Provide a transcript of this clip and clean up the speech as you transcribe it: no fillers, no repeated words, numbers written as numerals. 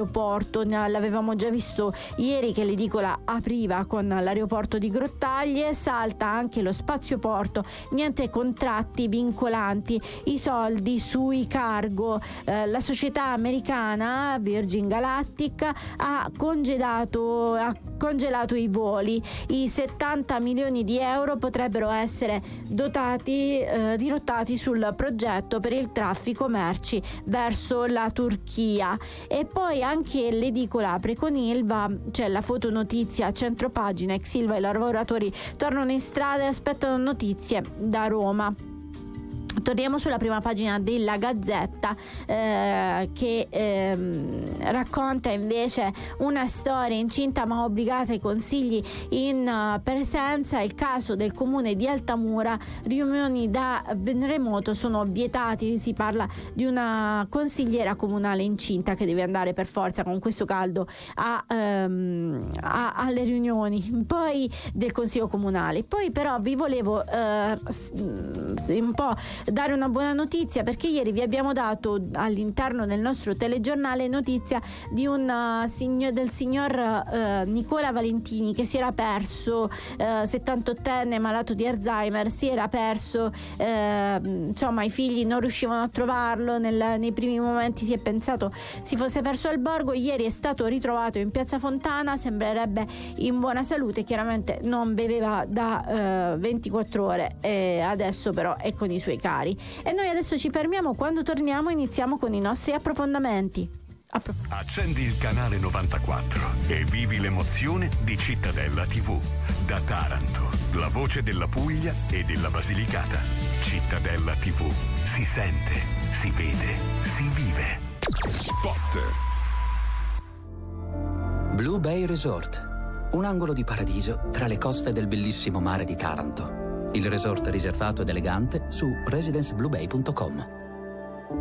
spazioporto. L'avevamo già visto ieri che l'edicola apriva con l'aeroporto di Grottaglie. Salta anche lo spazioporto, niente contratti vincolanti, i soldi sui cargo. La società americana Virgin Galactic ha congelato i voli. I 70 milioni di euro potrebbero essere dirottati sul progetto per il traffico merci verso la Turchia. E poi anche l'edicola apre con Ilva, c'è la fotonotizia a centropagina: ex Ilva, i lavoratori tornano in strada e aspettano notizie da Roma. Torniamo sulla prima pagina della Gazzetta, che racconta invece una storia: incinta ma obbligata ai consigli in presenza. Il caso del comune di Altamura, riunioni da remoto sono vietati. Si parla di una consigliera comunale incinta che deve andare per forza con questo caldo alle riunioni poi del consiglio comunale. Poi però vi volevo un po' dare una buona notizia, perché ieri vi abbiamo dato all'interno del nostro telegiornale notizia di del signor Nicola Valentini, che si era perso, 78enne malato di Alzheimer, si era perso, insomma i figli non riuscivano a trovarlo, nei primi momenti si è pensato si fosse perso al borgo. Ieri è stato ritrovato in piazza Fontana, sembrerebbe in buona salute, chiaramente non beveva da 24 ore, adesso però è con i suoi cari. E noi adesso ci fermiamo, quando torniamo iniziamo con i nostri approfondimenti. Accendi il canale 94 e vivi l'emozione di Cittadella TV. Da Taranto, la voce della Puglia e della Basilicata. Cittadella TV. Si sente, si vede, si vive. Spot. Blue Bay Resort. Un angolo di paradiso tra le coste del bellissimo mare di Taranto. Il resort riservato ed elegante su residencebluebay.com.